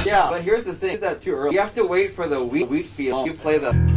Yeah, but here's the thing. You did that too early. You have to wait for the wheat field. You play the